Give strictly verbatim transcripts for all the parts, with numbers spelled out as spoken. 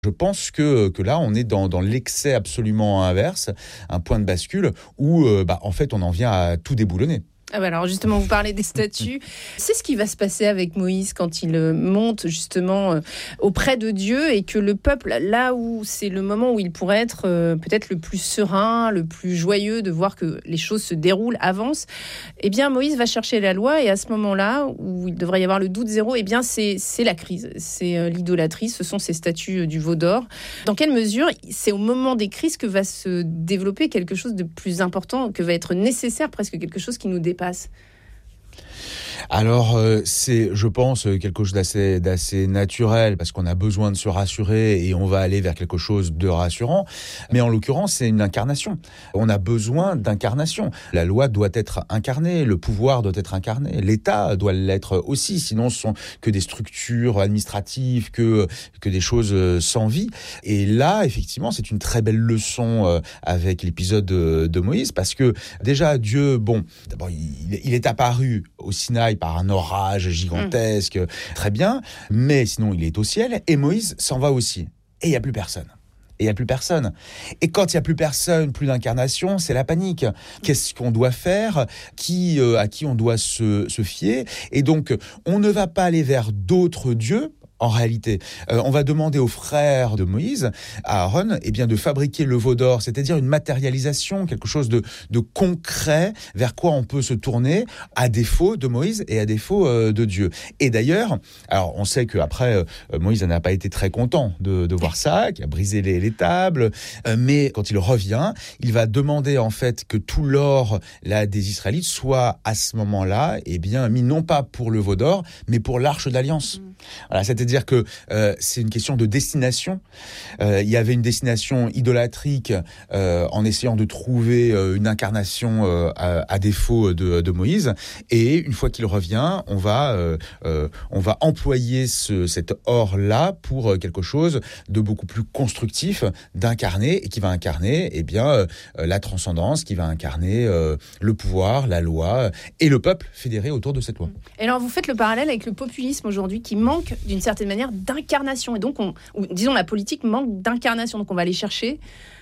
Je pense que, que là, on est dans, dans l'excès absolument inverse, un point de bascule où, euh, bah, en fait, on en vient à tout déboulonner. Ah bah alors justement, vous parlez des statues. C'est ce qui va se passer avec Moïse quand il monte justement auprès de Dieu et que le peuple, là où c'est le moment où il pourrait être peut-être le plus serein, le plus joyeux de voir que les choses se déroulent, avancent, eh bien Moïse va chercher la loi et à ce moment-là où il devrait y avoir le doute zéro, eh bien c'est, c'est la crise, c'est l'idolâtrie, ce sont ces statues du veau d'or. Dans quelle mesure c'est au moment des crises que va se développer quelque chose de plus important, que va être nécessaire, presque quelque chose qui nous dépasse? Alors, euh, c'est, je pense, quelque chose d'assez, d'assez naturel, parce qu'on a besoin de se rassurer et on va aller vers quelque chose de rassurant. Mais en l'occurrence, c'est une incarnation. On a besoin d'incarnation. La loi doit être incarnée, le pouvoir doit être incarné, l'État doit l'être aussi, sinon ce sont que des structures administratives, que, que des choses sans vie. Et là, effectivement, c'est une très belle leçon avec l'épisode de, de Moïse, parce que déjà, Dieu, bon, d'abord, il, il est apparu au Sinaï par un orage gigantesque, mmh. très bien, mais sinon il est au ciel, et Moïse s'en va aussi, et il n'y a plus personne. Et il n'y a plus personne. Et quand il n'y a plus personne, plus d'incarnation, c'est la panique. Qu'est-ce qu'on doit faire ? Qui, euh, à qui on doit se, se fier ? Et donc, on ne va pas aller vers d'autres dieux. En réalité, euh, on va demander aux frères de Moïse, à Aaron, eh bien, de fabriquer le veau d'or, c'est-à-dire une matérialisation, quelque chose de, de concret vers quoi on peut se tourner à défaut de Moïse et à défaut euh, de Dieu. Et d'ailleurs, alors on sait qu'après, euh, Moïse n'a pas été très content de, de voir ça, qui a brisé les, les tables, euh, mais quand il revient, il va demander en fait que tout l'or là, des Israélites soit à ce moment-là eh bien, mis non pas pour le veau d'or, mais pour l'arche d'alliance. Mmh. Voilà, c'est-à-dire que euh, c'est une question de destination. Euh, il y avait une destination idolâtrique euh, en essayant de trouver euh, une incarnation euh, à, à défaut de, de Moïse. Et une fois qu'il revient, on va, euh, euh, on va employer ce, cet or-là pour quelque chose de beaucoup plus constructif, d'incarner, et qui va incarner eh bien, euh, la transcendance, qui va incarner euh, le pouvoir, la loi, et le peuple fédéré autour de cette loi. Et alors, vous faites le parallèle avec le populisme aujourd'hui, qui manque d'une certaine manière d'incarnation. Et donc, on, ou, disons, la politique manque d'incarnation. Donc, on va aller chercher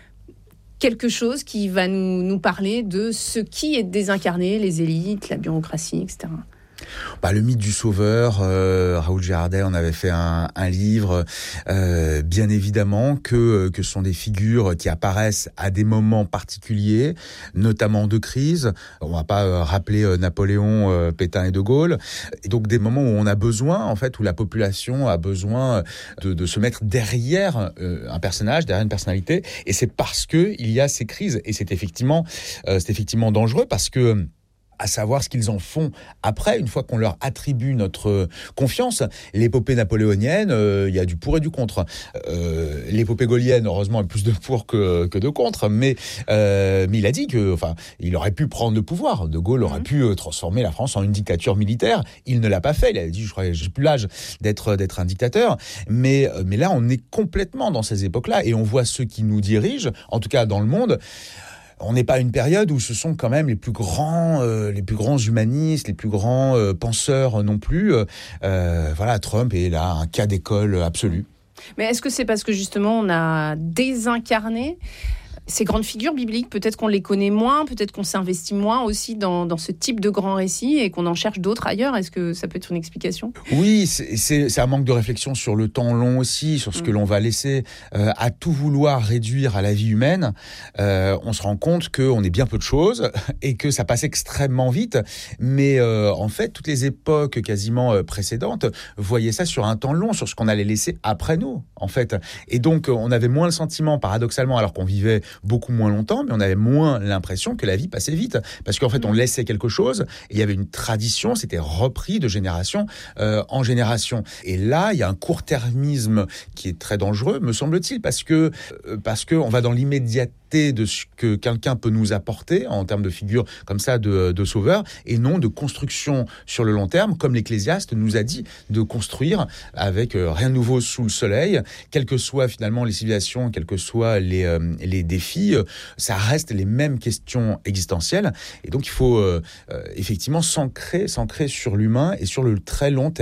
quelque chose qui va nous, nous parler de ce qui est désincarné, les élites, la bureaucratie, et cetera. Bah, le mythe du sauveur, euh, Raoul Girardet en avait fait un, un livre, euh, bien évidemment que, que ce sont des figures qui apparaissent à des moments particuliers, notamment de crise. On va pas euh, rappeler euh, Napoléon, euh, Pétain et De Gaulle. Et donc des moments où on a besoin, en fait, où la population a besoin de, de se mettre derrière euh, un personnage, derrière une personnalité. Et c'est parce que il y a ces crises. Et c'est effectivement, euh, c'est effectivement dangereux parce que à savoir ce qu'ils en font après, une fois qu'on leur attribue notre confiance. L'épopée napoléonienne, euh, il y a du pour et du contre. Euh, l'épopée gaullienne, heureusement, a plus de pour que, que de contre, mais, euh, mais il a dit que, enfin, il aurait pu prendre le pouvoir. De Gaulle aurait mmh. pu euh, transformer la France en une dictature militaire. Il ne l'a pas fait. Il a dit, je crois que j'ai plus l'âge d'être, d'être un dictateur. Mais, mais là, on est complètement dans ces époques-là et on voit ceux qui nous dirigent, en tout cas dans le monde. On n'est pas à une période où ce sont quand même les plus grands, euh, les plus grands humanistes, les plus grands euh, penseurs non plus. Euh, voilà, Trump est là un cas d'école absolu. Mais est-ce que c'est parce que justement on a désincarné ces grandes figures bibliques? Peut-être qu'on les connaît moins, peut-être qu'on s'investit moins aussi dans, dans ce type de grands récits et qu'on en cherche d'autres ailleurs. Est-ce que ça peut être une explication? Oui, c'est, c'est, c'est un manque de réflexion sur le temps long aussi, sur ce mmh. que l'on va laisser. Euh, à tout vouloir réduire à la vie humaine, euh, on se rend compte qu'on est bien peu de choses et que ça passe extrêmement vite. Mais euh, en fait, toutes les époques quasiment euh, précédentes voyaient ça sur un temps long, sur ce qu'on allait laisser après nous, en fait. Et donc, on avait moins le sentiment, paradoxalement, alors qu'on vivait beaucoup moins longtemps, mais on avait moins l'impression que la vie passait vite. Parce qu'en fait, on laissait quelque chose, et il y avait une tradition, c'était repris de génération euh, en génération. Et là, il y a un court-termisme qui est très dangereux, me semble-t-il, parce que euh, parce que on va dans l'immédiateté de ce que quelqu'un peut nous apporter en termes de figure comme ça de, de sauveur, et non de construction sur le long terme, comme l'Ecclésiaste nous a dit de construire avec euh, rien de nouveau sous le soleil, quelles que soient finalement les civilisations, quels que soient les, euh, les défis, ça reste les mêmes questions existentielles. Et donc, il faut euh, euh, effectivement s'ancrer, s'ancrer sur l'humain et sur le très long terme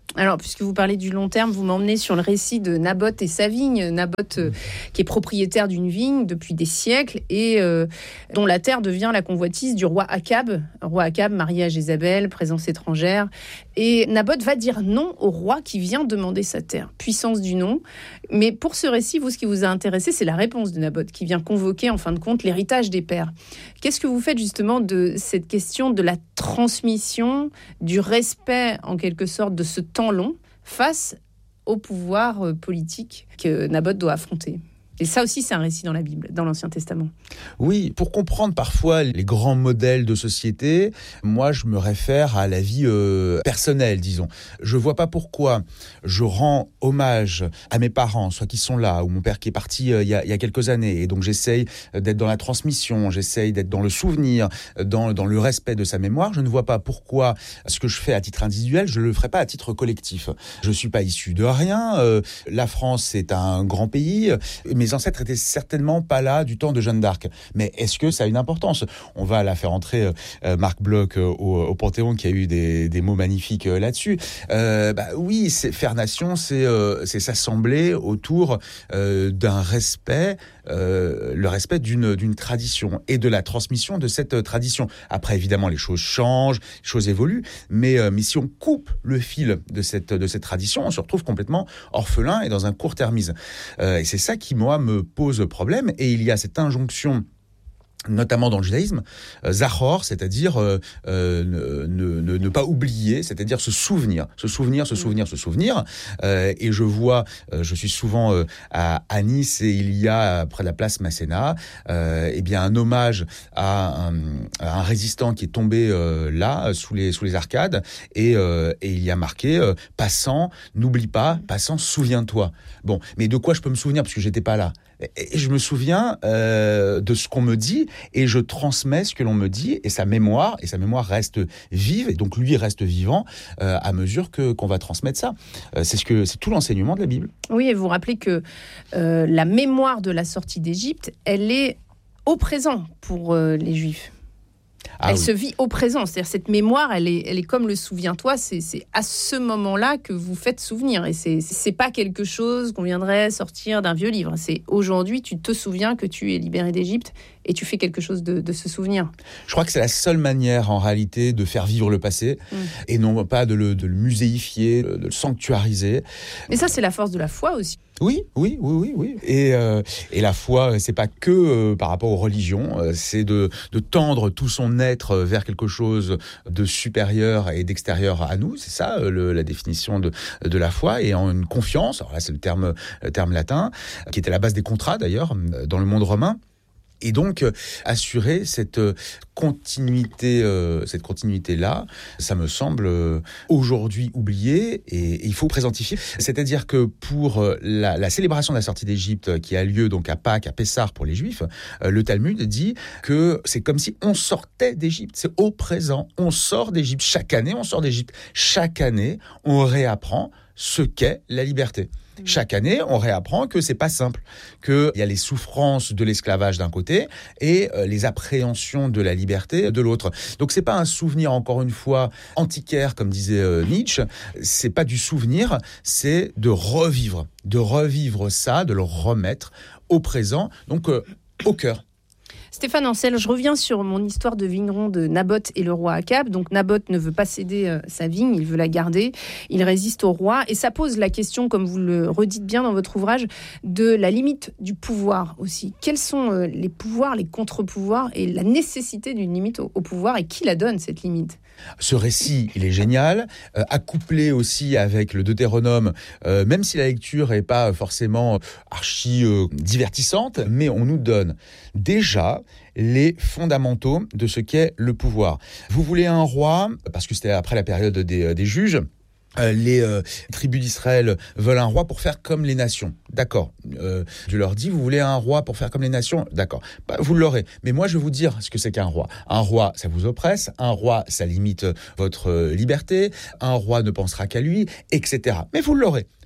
Alors, puisque vous parlez du long terme, vous m'emmenez sur le récit de Naboth et sa vigne. Naboth, euh, qui est propriétaire d'une vigne depuis des siècles et euh, dont la terre devient la convoitise du roi Akab. Roi Akab, marié à Jézabel, présence étrangère. Et Naboth va dire non au roi qui vient demander sa terre. Puissance du non. Mais pour ce récit, vous, ce qui vous a intéressé, c'est la réponse de Naboth, qui vient convoquer, en fin de compte, l'héritage des pères. Qu'est-ce que vous faites justement de cette question de la transmission, du respect, en quelque sorte, de ce temps long face au pouvoir politique que Naboth doit affronter? Et ça aussi, c'est un récit dans la Bible, dans l'Ancien Testament. Oui, pour comprendre parfois les grands modèles de société, moi, je me réfère à la vie euh, personnelle, disons. Je vois pas pourquoi je rends hommage à mes parents, soit qui sont là, ou mon père qui est parti euh, il y a, il y a quelques années. Et donc, j'essaye d'être dans la transmission, j'essaye d'être dans le souvenir, dans, dans le respect de sa mémoire. Je ne vois pas pourquoi ce que je fais à titre individuel, je le ferai pas à titre collectif. Je suis pas issu de rien. Euh, la France, c'est un grand pays. Mes ancêtres étaient certainement pas là du temps de Jeanne d'Arc. Mais est-ce que ça a une importance ? On va la faire entrer, euh, Marc Bloch, euh, au, au Panthéon, qui a eu des, des mots magnifiques euh, là-dessus. Euh, bah, oui, c'est, faire nation, c'est, euh, c'est s'assembler autour euh, d'un respect, euh, le respect d'une, d'une tradition et de la transmission de cette tradition. Après, évidemment, les choses changent, les choses évoluent, mais, euh, mais si on coupe le fil de cette, de cette tradition, on se retrouve complètement orphelin et dans un court-termisme. Euh, et c'est ça qui, moi, me pose problème. Et il y a cette injonction, notamment dans le judaïsme, euh, zachor, c'est-à-dire euh, euh, ne, ne, ne pas oublier, c'est-à-dire se souvenir, se souvenir, se souvenir, se souvenir. Euh, et je vois, euh, je suis souvent euh, à, à Nice et il y a, près de la place Masséna, euh, eh bien un hommage à un, à un résistant qui est tombé euh, là, sous les, sous les arcades, et, euh, et il y a marqué euh, « Passant, n'oublie pas, passant, souviens-toi ». Bon, mais de quoi je peux me souvenir parce que j'étais pas là ? Et je me souviens euh, de ce qu'on me dit et je transmets ce que l'on me dit et sa mémoire, et sa mémoire reste vive et donc lui reste vivant euh, à mesure que, qu'on va transmettre ça. Euh, c'est, ce que, c'est tout l'enseignement de la Bible. Oui, et vous rappelez que euh, la mémoire de la sortie d'Égypte, elle est au présent pour euh, les Juifs. Ah, elle oui. se vit au présent, c'est-à-dire cette mémoire, elle est, elle est comme le souviens-toi, c'est, c'est à ce moment-là que vous faites souvenir, et c'est, c'est pas quelque chose qu'on viendrait sortir d'un vieux livre, c'est aujourd'hui tu te souviens que tu es libéré d'Égypte et tu fais quelque chose de, de ce souvenir. Je crois que c'est la seule manière en réalité de faire vivre le passé, mmh. et non pas de le, de le muséifier, de le sanctuariser. Et ça, c'est la force de la foi aussi. Oui, oui, oui, oui, oui. Et, euh, et la foi, c'est pas que euh, par rapport aux religions, euh, c'est de, de tendre tout son être vers quelque chose de supérieur et d'extérieur à nous. C'est ça le, la définition de, de la foi, et en une confiance. Alors là, c'est le terme, le terme latin, qui était la base des contrats d'ailleurs dans le monde romain. Et donc, euh, assurer cette euh, continuité, euh, cette continuité-là, ça me semble euh, aujourd'hui oublié, et, et il faut présentifier. C'est-à-dire que pour euh, la, la célébration de la sortie d'Égypte, euh, qui a lieu donc à Pâques, à Pessah pour les Juifs, euh, le Talmud dit que c'est comme si on sortait d'Égypte. C'est au présent, on sort d'Égypte. Chaque année, on sort d'Égypte. Chaque année, on réapprend ce qu'est la liberté. Chaque année, on réapprend que c'est pas simple, qu'il y a les souffrances de l'esclavage d'un côté et euh, les appréhensions de la liberté de l'autre. Donc c'est pas un souvenir, encore une fois, antiquaire, comme disait euh, Nietzsche. C'est pas du souvenir, c'est de revivre, de revivre ça, de le remettre au présent, donc euh, au cœur. Stéphane Ancel, je reviens sur mon histoire de vigneron de Naboth et le roi Akab. Donc Naboth ne veut pas céder euh, sa vigne, il veut la garder. Il résiste au roi et ça pose la question, comme vous le redites bien dans votre ouvrage, de la limite du pouvoir aussi. Quels sont euh, les pouvoirs, les contre-pouvoirs et la nécessité d'une limite au, au pouvoir, et qui la donne cette limite ? Ce récit, il est génial, euh, accouplé aussi avec le Deutéronome, euh, même si la lecture n'est pas forcément archi euh, divertissante, mais on nous donne déjà les fondamentaux de ce qu'est le pouvoir. Vous voulez un roi, parce que c'était après la période des, des juges, Euh, les euh, tribus d'Israël veulent un roi pour faire comme les nations. D'accord. Euh, je leur dis, vous voulez un roi pour faire comme les nations ? D'accord. Bah, vous l'aurez. Mais moi, je vais vous dire ce que c'est qu'un roi. Un roi, ça vous oppresse. Un roi, ça limite votre liberté. Un roi ne pensera qu'à lui, et cetera. Mais vous l'aurez.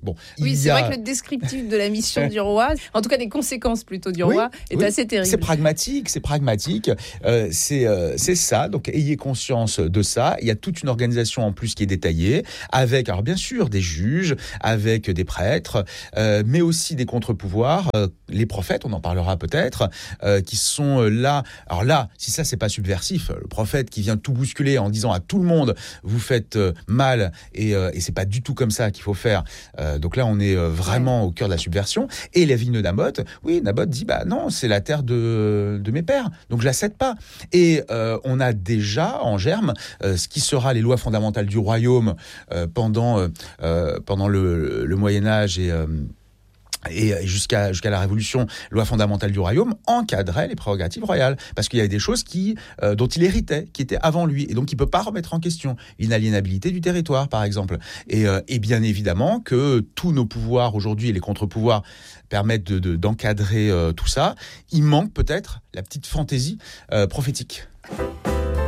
Bon, oui, c'est a... vrai que le descriptif de la mission du roi, en tout cas des conséquences plutôt du roi, oui, est oui, assez terrible. C'est pragmatique, c'est pragmatique, euh, c'est, euh, c'est ça, donc ayez conscience de ça. Il y a toute une organisation en plus qui est détaillée, avec, alors bien sûr, des juges, avec des prêtres, euh, mais aussi des contre-pouvoirs, euh, les prophètes, on en parlera peut-être, euh, qui sont là. Alors là, si ça, c'est pas subversif, le prophète qui vient tout bousculer en disant à tout le monde, vous faites euh, mal, et, euh, et c'est pas du tout comme ça qu'il faut faire. Euh, donc là, on est euh, vraiment ouais. au cœur de la subversion. Et la ville de Naboth, oui, Naboth dit, bah non, c'est la terre de, de mes pères, donc je la cède pas. Et euh, on a déjà en germe euh, ce qui sera les lois fondamentales du royaume euh, pendant, euh, pendant le, le Moyen-Âge et... Euh, et jusqu'à, jusqu'à la Révolution, loi fondamentale du royaume encadrait les prérogatives royales. Parce qu'il y avait des choses qui, euh, dont il héritait, qui étaient avant lui. Et donc, il ne peut pas remettre en question l'inaliénabilité du territoire, par exemple. Et, euh, et bien évidemment que tous nos pouvoirs aujourd'hui et les contre-pouvoirs permettent de, de, d'encadrer euh, tout ça. Il manque peut-être la petite fantaisie euh, prophétique.